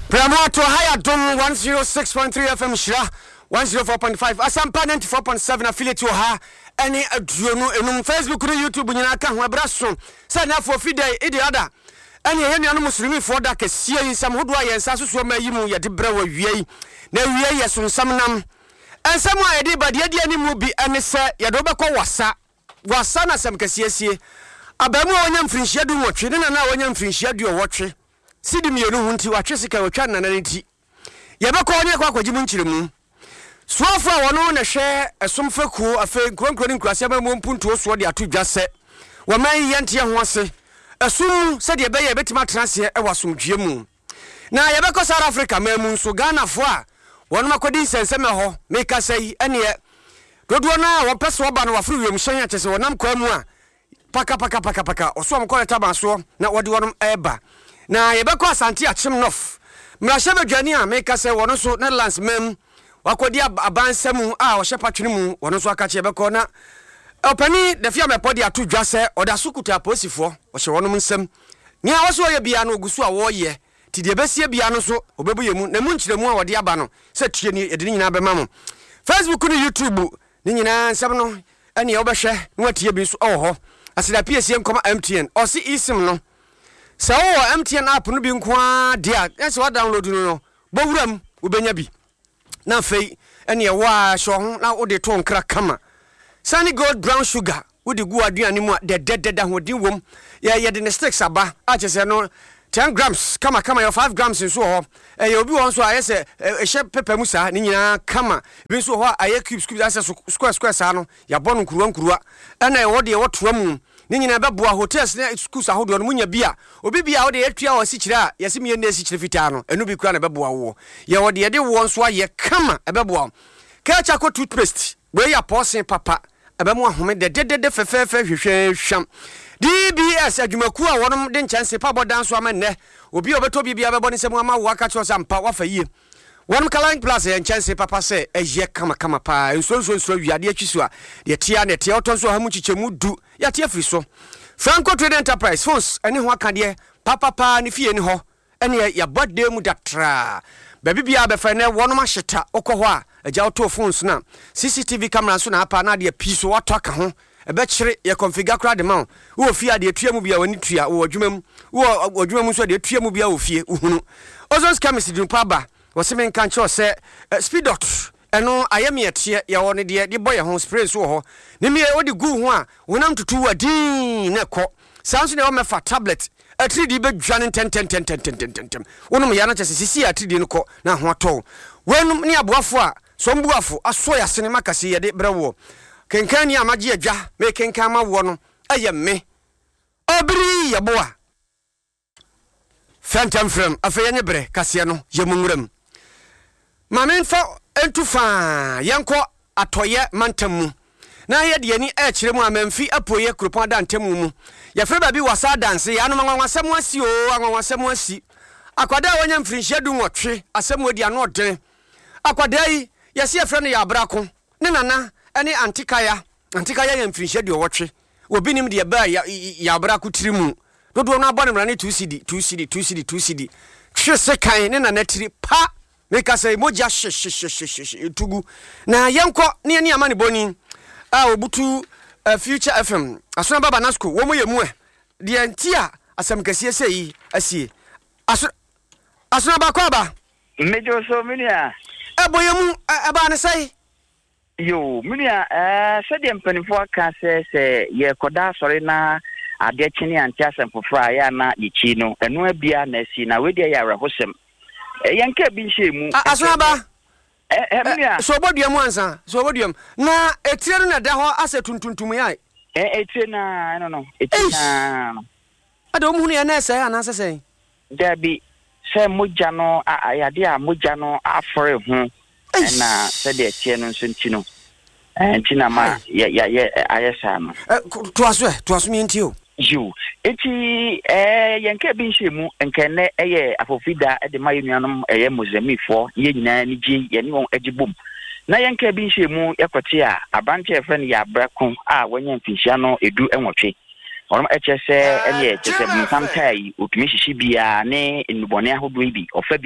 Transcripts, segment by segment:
Pramoto higher dom 106.3 FM Shira 104.5 Asampa 94.7 affiliate yo ha any aduonu enum Facebook no YouTube nyina ka ho abraso say na for fide ide ada any yenu muslimi for da kese yinsam hodo ayensa soso ma yimu ye de bra wa wiei na wiei ye sonsam nam ensam a ye de bade de ani mu bi ene se ye do bekọ wasa na sam kasiesie abamu onya mfrinhia du wotwe ne na onya mfrinhia du wotwe sidi mienu hunti watwe sika watwa na nti ye bekọ onye kwa kwaji mu nkyiremu sofa wono na hwe esomfaku afa nkronkro nkrase ba mu mpunto so de atodwa se waman yente ho ase esum se de be ye betima transe e wasomdwe mu na ye bekọ South Africa mamu nso Ghana fo a wono makodi senseme ho meka sei ene dodo na wo pese wo ba no wafru wiem hyen ya chese wonam kwa mu a paka oso amko leta so na wode wonom eba na ye bekọ Asante Achim North mrahye badwani a meka sei wono so Netherlands mem wakodi abansemu a wo hye mu wono so aka che bekọ na opani de fia mepodi atodwa se oda sukuta aposifo wo hye wonom nsem ni a wo so ye bia no ogusu a wo ye ti de besie bia no so obebu yemu na mu nkyiremu a wode aba no se tue ni ede nyina bema mo Facebook ni YouTube ni nyina nsem no ene wo behwe no atie bi so ho asida PSM koma MTN o si isim no se wo MTN app no bi nkoa dia ense wa download no bowuram ubenya bi na fei ene wa hwo ho na wo de to nkra kama Sunny Gold Brown Sugar wodi gu aduane mu de hodin wom ye de ne sticks aba a chese no 10 grams kama your 5 grams nso ho ye obi won so ayese ehye pepper mu sa ni nyina kama bi nso ho aye cubes ase square sa no ya bɔ no nkuruwa ɛna ye wode ye wotoa mu ni nyina beboa hotels na schools ahodo no munya bia obi bia wode yetua wo si kire a yesi miye na si kire fitaa no enu bi kura na beboa wo ye wode ye de wo nso aye kama ebeboa Kacha ko toothpaste we ya posen papa ebemu ahome de fefefe hwehwehwam DBS adwumaku a wonom de nchance pa bodan so amenne obi obeto bibia bebo ne semu ama wo aka cho sampa wafa yie wonom Kalan Plus ya nchance papa se eye kama pa nso wiade atwiso a de tia ne tia otonso ha mu chichemu du ya tia firi so Franco Trade Enterprise phones ene ho aka de papa ne fie ne ho ene ya birthday mu datra baby bia be fa ne wonom ahyeta okọ ho a agya auto phones na CCTV camera so na apa na de piso wato aka ho ebe kire ye configure kra de ma wo fie de tua mu bia wani tua wo adwuma mu so de tua mu bia wo fie uhunu ozons chemist din pa ba wo se men kan cho se speedot eno ayemi etie ye woni de boy ho spray so ho ne me odi gu ho a wonam tutu wadin na ko sanso ne o mefa tablet atridi be dwane 10 wonum ya na chese sisi atridi no ko na ho ato wonum ne aboafo a sombuafo aso ya sene makase ye de brewo kenkan ni amaje adwa me kenkan ma wo no aye me obiri ye boa fantam from afeye ne bre kase no ye munwuram mamenfa entufa yanko atoye mantamu na ye de ani a kire mu amamfi apoye kropon da ntamu mu ye fre ba bi wasa dance ya no manwasem asi o anwasem asi akwada wonya mfrinhia du nwotwe asem odi ano odene akwada yi ye se fre no ya brako ne nana ene antikaya ye mfrinhia du nwotwe obi nim de ba ya brako tirimu dodo no abone mrane 2 cd hwe se kan ne nana tiri pa meka say moja tugu na yanko ne amane boni a obutu Future FM asuna baba nasko wo moye mu de antia asem kase sei asie asuna ba kwa ba mejo so minia aboye mu aba ne sai yo minia se de mpanifo aka se ye koda sori na ade chini antia asem fofra ya na yichi no eno abia na asi na we de ya rahosem yanka bi nhemu asuna ba minia so boduam ansa so boduam na etire no na da ho ase tuntuntum yai etire na no etire na ado mu ne na sai ana sai dabi se moja no ayade a moja no afore ho na se de etire no nso ntino ntina ma ya ayesa no to aso mi ntio you eti yanka bi nhemu nkene eye afofida de mayenuanom eye mozamifo ye nyina ni gi ye ni won agibom na yanka bi nhemu yakote a abante efre ne ya brako a wanya mfinhia no edu enwotwe onom echese ene echese msamkai otumi hihyi bia ne enubone ahodo bi ofa bi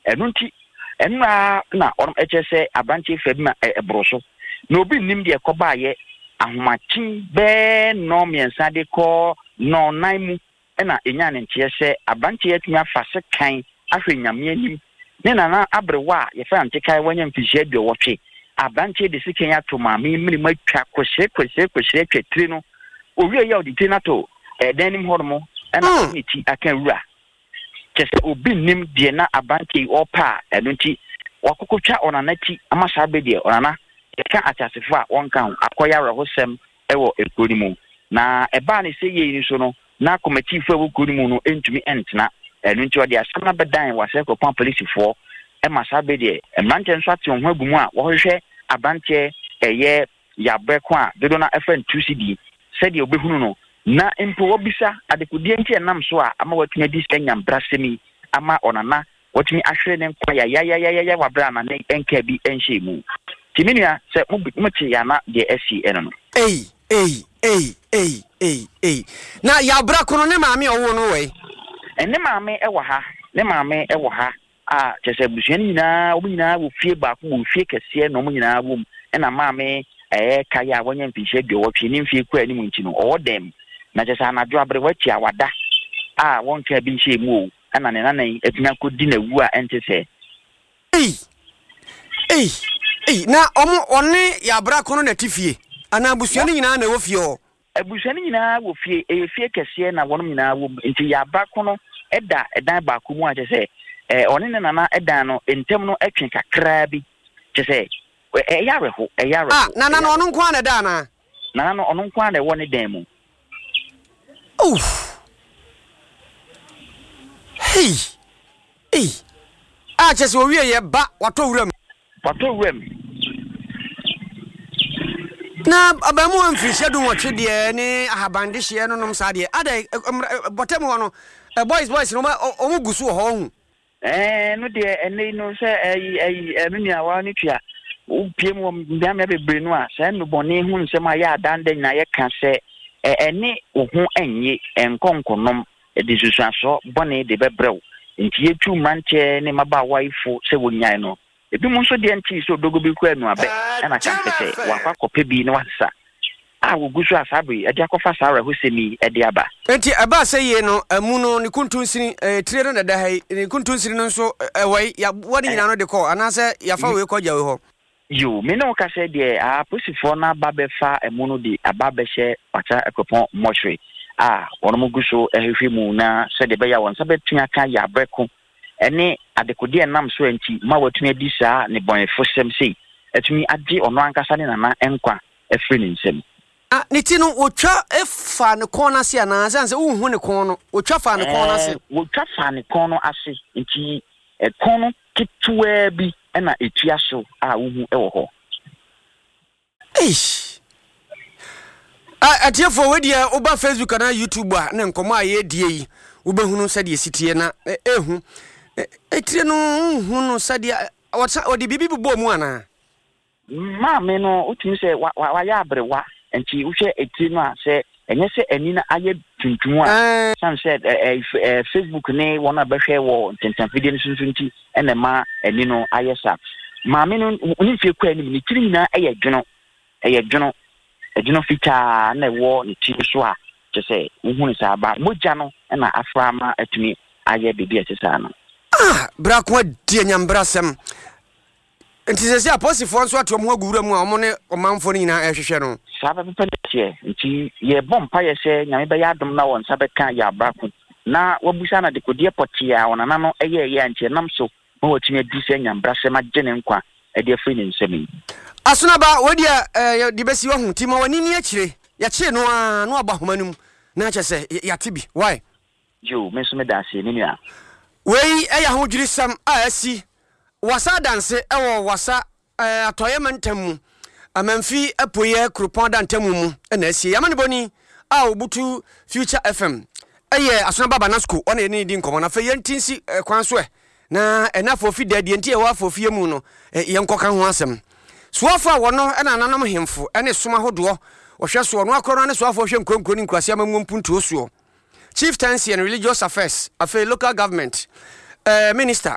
ɛno nti ɛnura na ɔno ɛkyɛ sɛ abranteɛ fɛ bi ma ɛboro so na obi nim deɛ kɔbaayɛ ahomakyen bɛɛ nɔ mmiɛnsa de kɔ nɔnan mu ɛna enya ne nteɛ sɛ abranteɛ atumi afa se kan ahwɛ nyame anim ne nana abrewa a yɛfɛ antekai wanya mfirihyia aduɔwɔtwe abranteɛ de sika ya to maame mmirim atwa kɔhyerɛ twatire no owie yɛ ɔde tire no ato dan nim hɔ no mo ɛna ne ti aka wura kyɛ sɛ obi nim deɛ na abranteɛ ɔpa a ɛno nti wakokotwa ɔnana ti ama saa bɛdeɛ ɔnana yɛka akyasefo a wɔnka ho akɔyɛ awerɛhosɛm ɛwɔ ekuro no mu na ɛbaa ne sɛ yei ni so no na kɔmɛtifo a wɔ kuro no mu no ɛntumi ɛntena ɛno nti ɔde asɛm no bɛdan wɔasɛ kɔpɔn polisifoɔ ɛma saa bɛdeɛ mmeranteɛ nso ate ho agu mu a wɔhwehwɛ abranteɛ ɛyɛ yɛabrɛko a dodo no ɛfɛ no 2 cedi sɛdeɛ obɛhunu no na mpo wɔbisa adekodeɛ nti ɛnam so a ama watumi adi sɛ nyambrasɛm yi ama ɔnana watumi ahwere ne nkwa yayayayaya wabrɛ ama ne ɛnka bi ɛnhyɛ mu timinua sɛ mote yana deɛ asi ɛno no na yɛabra kono ne maame ɔwo no wɔ ne maame ɛwɔ ha a kyɛ sɛ abusua no nyinaa wɔn nyinaa wɔ fie baako wɔ fie kɛseɛ na wɔn nyinaa wɔ mu ɛna maame kaeɛ a wɔnyɛ mfinhyia aduɔwɔtwe ne mfie kɔ anim nti no ɔwɔ dɛm na kyɛ sɛ anadwo abere wakyi awada a wɔnka bi nhyɛ mu o ɛna ne nanan atumi akɔdi n'awu a ɛnte sɛ na ɔne yɛabra kono na ti fie ana abusua no nyinaa na ɛwɔ fie hɔ abusua no nyinaa wɔ fie ɛyɛ fie kɛseɛ na wɔn nyinaa wɔ mu nti yɛabra kono ɛda ɛdan baako mu a kyɛ sɛ ɔne ne nana ɛdan no ntɛm no atwe kakraa bi kyɛ sɛ ɛyɛ awerɛho nana no ɔno nko a na ɛda anaa nana no ɔno nko a na ɛwɔ ne dan mu kyɛ sɛ owie yɛ ba watɔ wuram na abamu wa mfirihyia du wɔtwe deɛ ne ahabande hyeɛ no nom saa deɛ ada bɔtɛm hɔ no boys no ɔmo gu so wɔ hɔ hu no deɛ ɛnɛ no sɛ menua wa ne tua wopie mu mbiamia bebree no a sɛ no bɔne hu nsɛm a yɛ adanda nyina yɛka sɛ ɛne wo ho ɛnyɛ nkɔnkɔnom de susuaso bɔne de bɛbrɛw nti yɛtu mmeranteɛ ne mmabaawa ifo sɛ wɔnyae no ebi mu nso deɛ nti sɛ odogo bi kɔ anu abɛ ɛna ka mpɛ sɛ wakɔ akɔpɛ bi ne wasesa a wogu so asabe ɛde akɔfa saa awerɛhosɛm yi ɛde aba nti ɛbaa sɛ yie no mu no ne kuntunsini tire no dada ha yi ne kuntunsini no nso ɛwɔ yi wɔde nyina no de kɔ anaasɛ yɛafa wei kɔgya wei hɔ yo me ne wo ka sɛ deɛ aposifoɔ no aba bɛfa ɛmu no de aba bɛhyɛ wata akɔpɔn mmɔhwere a wɔn mo gu so ɛhwehwɛ mu na sɛdeɛ bɛyɛ wɔn nsa bɛtumi aka yɛ abrɛko ɛne adekodeɛ nam so nti ma watumi adi saa ne bɔnefo sɛm sei atumi agye ɔno ankasa ne nana nkwa afiri ne nsɛm ne ti no wotwa fa ne kɔn no ase anaa sɛ wohu ne kɔn no wotwa fa ne kɔn no ase wotwa fa ne kɔn no ase nti kɔn no ketewaa bi ɛna etua so a wohu ɛwɔ hɔ atiefo wedia oba Facebook na YouTube a ne nkɔmɔ a yɛdie yi wobɛhunu sɛdeɛ sitie na ehu etire no hu no sɛdeɛ ɔde bibi bobɔ mu ana maame no utumi sɛ wayɛ abrewa nti wohwɛ etire no a sɛ ɛnyɛ sɛ ani na ayɛ tuntum a san sɛ Facebook ne wɔn a bɛhwɛ wɔ ntɛntɛnfidie no sunsun nti ɛna ma ani no ayɛ sa maame no ne fie kɔ anim ne tiri nyinaa ɛyɛ dwono ɛdwono fitaa na ɛwɔ ne tiri so a kyɛ sɛ wohu ne saa ba mogya no ɛna afra ma atumi ayɛ biribi a ɛte saa no bra ko die nyambrasɛm nti sɛ aposifoɔ nso ato mo agura mu a ɔmo ne ɔmanfo no nyinaa ɛhwehwɛ no saa bɛpɛ ne nti yɛbɔ mpayɛ sɛ nyame bɛyɛ adom na wɔn nsa bɛka yɛ abrako na wabusa na dekodeɛ pɔtee a ɔnana no ɛyɛ nti ɛnam so ma watumi adi sɛ nyambrasɛm agye ne nkwa ɛde afiri ne nsɛm yi asonaba wodia de bɛsi wɔ ho ti ma wani ni akyire yɛkyee no a no aba homa no mu na kyɛ sɛ yɛate bi why yo me so me danse ne nua wei ɛyɛ ahodwiri sam a asi wasa danse ɛwɔ wasa atɔyɛ mantam mu amamfi apoyɛ kropɔn dantam mu ɛna asi yamane boni a obutu Future FM ɛyɛ asonaba banasko ɔna yɛne di nkɔmɔ na fa yɛntinsi kwan so na ɛnafo fi dadie nti ɛwɔ afo fie mu no yɛnkɔka ho asɛm soafa wɔno ɛna nanom hemfo ɛne soma hodoɔ wɔhwɛ so no akɔrɔ ne soafo hwɛ nkronkro ne nkwasi ama mpuntuo suo chieftaincy and religious affairs afei local government minister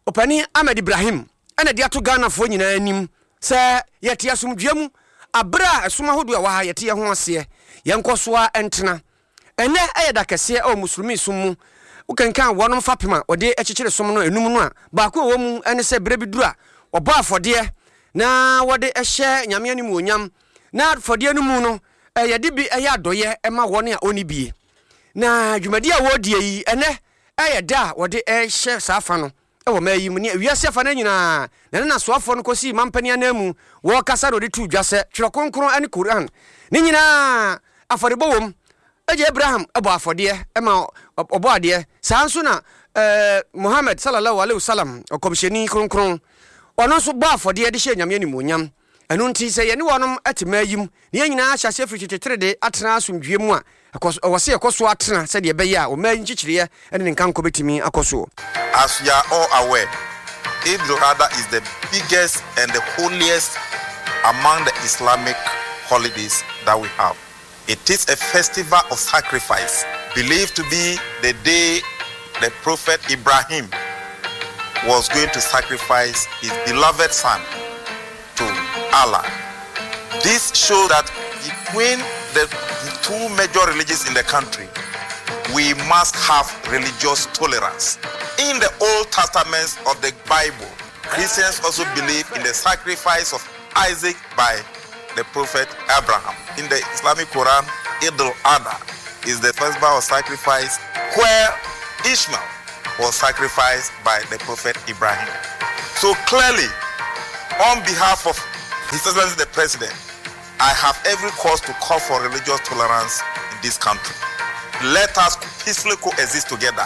opani Ahmed Ibrahim ene dia to Ghana fo nyina anim se yete asomdwam abra asoma hodo wa ha yete ho ase yenkosoa entena ene ayeda kese o muslimi sum ukankan wonom fapema ode ekyekere som no enum no a baako wo mu ene se bere bidura obo afode na wode ehye nyame anim onyam na afode no mu no yede bi eya doye ema wone a oni bie na dwumadi a wodie yi ene ayeda wode ehye safa no ewo mayi mu ne wiase fa na nyina na soafo no kosi mampania na mu wo kasa do de tu dwase twere konkron ane Quran ne nyina afodebo wom eje Abraham abo afode ema obo ade sanso na Muhammad sallallahu alaihi wasallam okomsheni konkron ono so bo afode de hye nyame anim onyam enu nti se ye ne wonom atemayim ne nyina ahyase firi tetrede atena asomdwie mu a wose ekoso atena se de be ya o mayi nchichire ene nkan ko betimi akoso. As you are all aware, Eid al-Adha is the biggest and the holiest among the Islamic holidays that we have. It is a festival of sacrifice, believed to be the day the Prophet Ibrahim was going to sacrifice his beloved son to Allah. This shows that between the two major religions in the country, we must have religious tolerance. In the Old Testament of the Bible, Christians also believe in the sacrifice of Isaac by the Prophet Abraham. In the Islamic Quran, Eid al-Adha is the festival of sacrifice where Ishmael was sacrificed by the Prophet Ibrahim. So clearly, on behalf of His Excellency the President, I have every cause to call for religious tolerance in this country. Let us peacefully coexist together.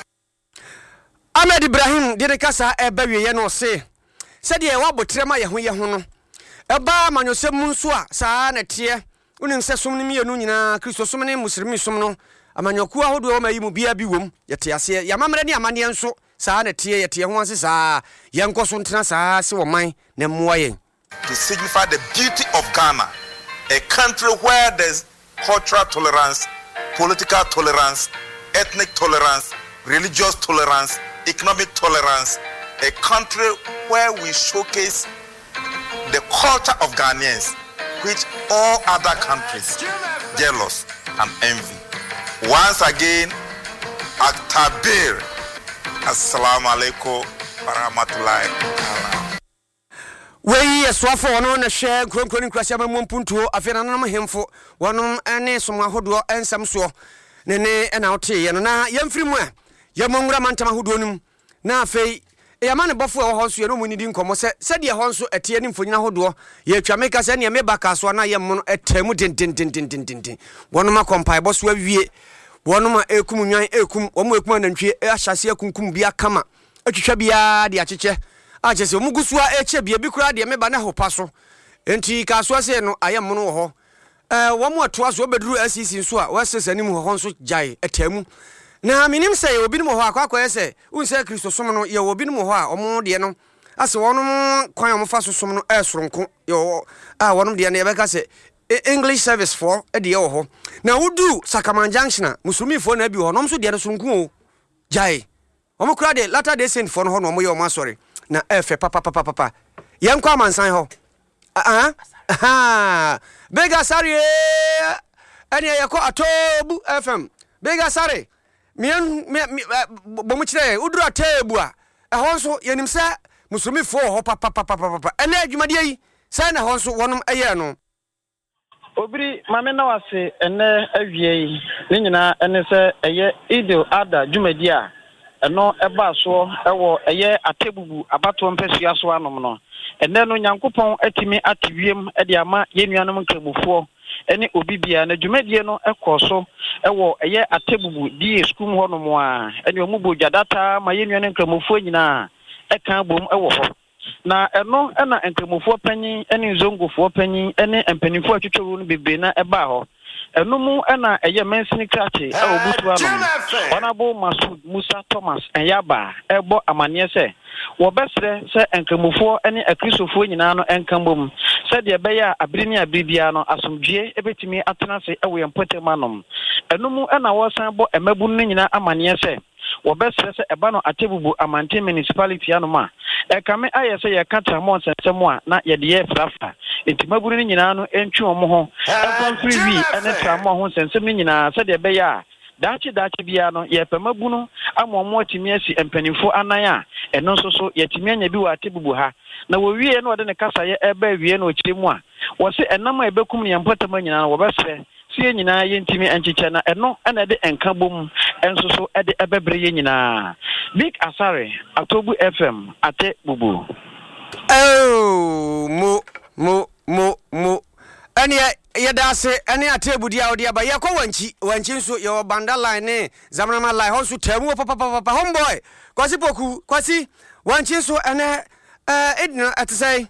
Ahmed Ibrahim de kasa ebawie ye no se said ye wa botrema ye ho no eba manyosem nso a saa na tie unim se som ne mienu nyina Kristo som ne muslimi som no amanyoku ahodo o mayi mu bia bi wom yete ase ya mamre ne amane nso saa na tie yete ho ase saa ye nkoso ntena saa se wo man na mmoa ye to signify the beauty of Ghana, a country where there's cultural tolerance, political tolerance, ethnic tolerance, religious tolerance, economic tolerance, a country where we showcase the culture of Ghanaians, which all other countries jealous and envy. Once again, Aktabir, Assalamu alaikum warahmatullahi. Wey swafo wono na hwe kronkron kwasiama mompuntuo afena nanam hemfo wonom ene som ahodo ensam so ne na ote ye no na yemfiri mu a yemonwura mantama ahodo num na afei yama ne bofo wo ho so ye no munidi nkomo se de ho so ete ne mfonyina ahodo ye twa meka se ne me baka so na ye mo etemu din wonom akompai bo so awie wonom ekum nwan ekum womo ekum anantwie ahyase akunkum bia kama atwitwa bia de akyeche achese omugusua eche bia bi kura de meba na hopa so enti ka so ase no ayem no ho wo mo atoa so obeduru asisi nso a wasesanim ho nso jai etamu na minim se obi no ho akwa ese unse Kristo som no ye obi no ho a omo de no ase wonom kwan omfa so som no esoronko ye wonom de na yebeka se English service for de ye ho na wudu Sakaman Junction a muslimi fo na bi ho nom so de no soronko o jai omo kura de latter day saint fo no ho no omo ye omo asori na efe papa yankwa mansan ho Bega Sari ene yako atobu FM Bega Sari mien bomu kire uduru atebu a ehon so yenim se muslimi fo ho papa ene adwumade yi sai na hon so wonom eye no obiri mame na wase ene awie yi ne nyina ene se eye Eid al-Adha dwumadi a eno eba so ewo eye atebubu abato mpesua so anom no ene no nyankopon atimi atewiem e de ama yenuanom nkramufo ene obibia na dwumadie no ekoso ewo eye atebubu die skum honom a ene omubo dwadata ma yenuanom nkramufo nyina eka bom ewo ho na eno ena nkramufo panyin ene nzongofo panyin ene empanifo atwetwo no bebe na eba ho enumu ena eye mensini krache e obutu anom Honorable Masud Musa Thomas Enyaba ebo amane se wo besre se enkamufo ene akrisofo nyina no enkambom se de beya abrini abibia no asomdwie ebetimi atena se ewo yempotem anom enumu ena wo san bo emabun nyina amane se wɔbɛsrɛ sɛ ɛba no Atebubu Amante municipality anoma ɛkame ayɛ sɛ yɛka tramon sɛnsɛm a na yɛde yɛ frafa entimaburu ne nyinaa no entwi wɔn ho ɛkɔmfiri wi ɛne tramon ho sɛnsɛm ne nyinaa sɛ de ɛbɛyɛ a dachi bia no yɛpɛmabu no amɔmɔ timi asi mpanimfo anan a ɛno nso so yɛtimi anya bi wɔ Atebubu ha na wɔwie no wɔde ne kasa yɛ ɛbɛ wie no kyerɛ mu a wɔse ɛnam a ɛbɛkum ne yɛmpɔtama nyinaa no wɔbɛsrɛ sie nyinaa yɛntimi nkyekyɛ na ɛno ɛna de enka bom ɛnso so ɛde ɛbɛbrɛ yɛ nyinaa Big Asare Atobu FM Atebubu oh mo ɛne yɛda ase ɛne Atebudi a ɔde aba yɛkɔ wanchi nso yɛwɔ Banda line ne Zamanama line hɔ nso tamu papa homeboy kwasi poku kwasi wanchi nso ɛne edina ɛtesɛ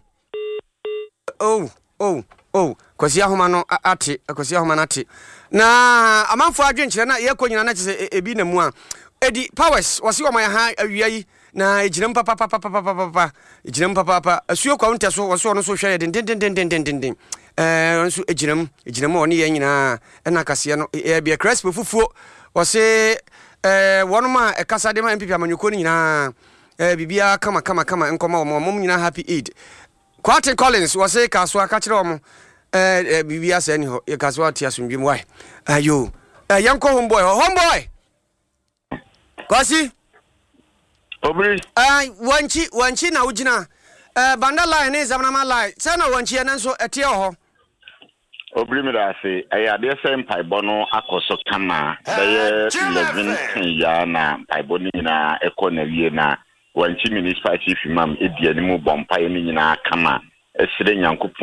oh kwasi ahoma no ate kwasi ahoma no ate na amanfo adwenkyerɛ na yɛkɔ nyina na kyerɛ ebi na mu a edi powers wɔse wɔn ha awia yi na ejinam papa ejinam papa asuo kwa nte so wɔse ɔno so hwɛ den nso ejinam ɔne yɛ nyinaa ɛna kaseɛ no bia crespo fufuo wɔse wɔnom a ɛkasa de ma MPP amanyɔkɔ no nyinaa bibia kama nkɔma wɔn nyinaa happy Eid Kwate Collins wɔse kaso aka kyerɛ wɔn bibia sɛ ni hɔ yɛ kaso ate asomdwem why ayo yankɔ homeboy kwasi Obri wanchi na ugina Banda line ne Zamanama line sana wanchi ya nanso etie ho Obri mi da se ayade se mpaibɔ no akɔso kama bɛyɛ 11 ya na mpaibɔ ni na ɛkɔ na wie na wanchi municipality fimam edianimu bɔ mpae ni nyina kama esire nyankopɔn